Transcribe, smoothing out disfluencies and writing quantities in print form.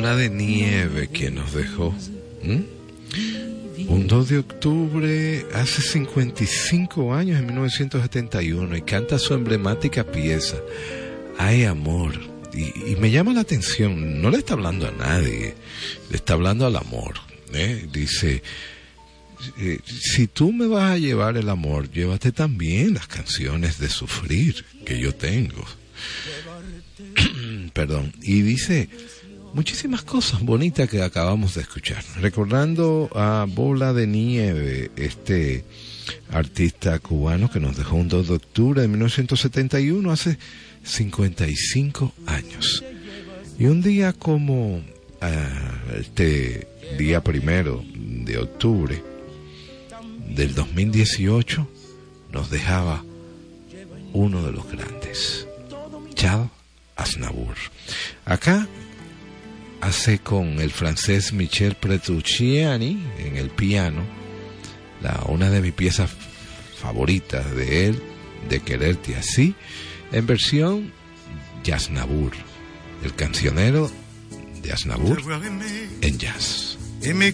Bola de Nieve, quien nos dejó un 2 de octubre hace 55 años, en 1971, y canta su emblemática pieza Hay Amor. Y me llama la atención, no le está hablando a nadie, le está hablando al amor, dice, si tú me vas a llevar el amor, llévate también las canciones de sufrir que yo tengo. Perdón. Y dice muchísimas cosas bonitas que acabamos de escuchar, recordando a Bola de Nieve, este artista cubano que nos dejó un 2 de octubre de 1971, hace 55 años. Y un día como este día 1 de octubre del 2018 nos dejaba uno de los grandes, Charles Aznavour. Acá hace con el francés Michel Petrucciani en el piano una de mis piezas favoritas de él, De quererte así, en versión de Aznavour, el cancionero de Aznavour en jazz. Aimer